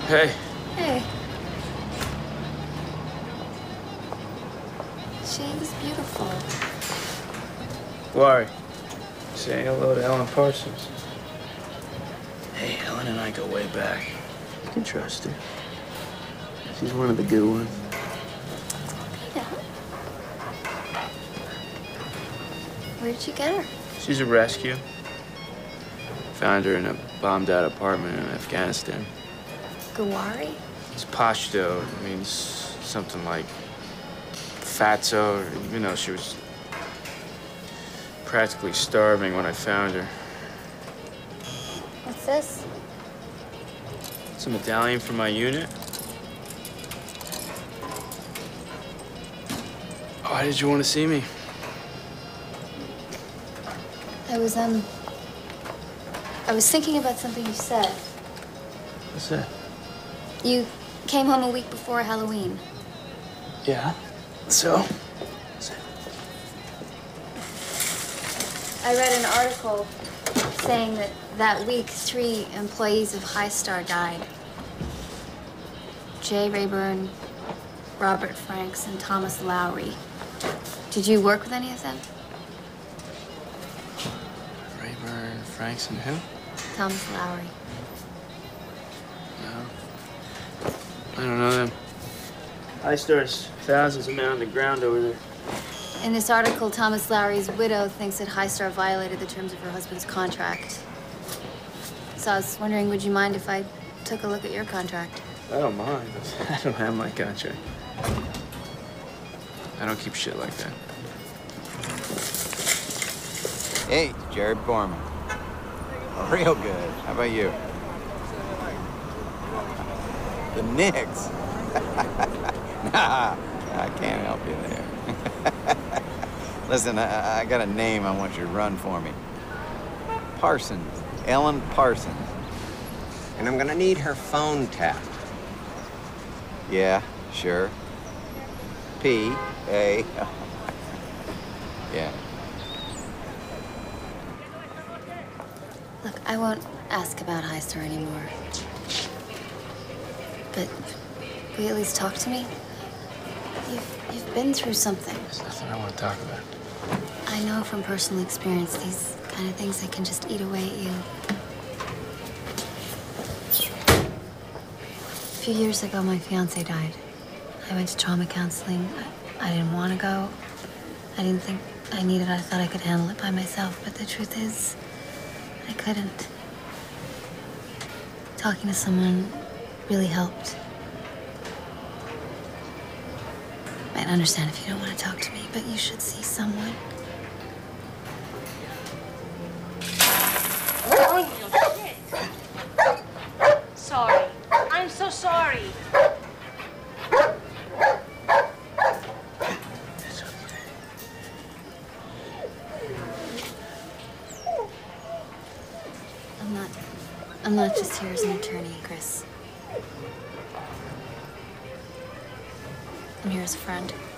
Hey. Hey. She's beautiful. Laurie, say hello to Ellen Parsons. Hey, Ellen and I go way back. You can trust her. She's one of the good ones. Yeah. Where did you get her? She's a rescue. Found her in a bombed-out apartment in Afghanistan. Gawari? It's Pashto. It means something like fatso. You know, she was practically starving when I found her. What's this? It's a medallion from my unit. Why did you want to see me? I was thinking about something you said. What's that? You came home a week before Halloween. Yeah. So? What's it? I read an article saying that week 3 employees of High Star died. Jay Rayburn, Robert Franks, and Thomas Lowry. Did you work with any of them? Rayburn, Franks, and who? Thomas Lowry. No. I don't know them. High Star's thousands of men on the ground over there. In this article, Thomas Lowry's widow thinks that High Star violated the terms of her husband's contract. So I was wondering, would you mind if I took a look at your contract? I don't mind. I don't have my contract. I don't keep shit like that. Hey, Jared Borman. Real good. How about you? The Knicks? Nah, I can't help you there. Listen, I got a name I want you to run for me. Parsons. Ellen Parsons. And I'm gonna need her phone tapped. Yeah, sure. P.A. Yeah. Look, I won't ask about High Star anymore. But will you at least talk to me? You've been through something. There's nothing I want to talk about. I know from personal experience, these kind of things that can just eat away at you. A few years ago, my fiance died. I went to trauma counseling. I didn't want to go. I didn't think I needed it. I thought I could handle it by myself. But the truth is, I couldn't. Talking to someone really helped. I understand if you don't want to talk to me, but you should see someone. Sorry. I'm so sorry. It's okay. I'm not just here as an attorney, Chris. I'm here as a friend.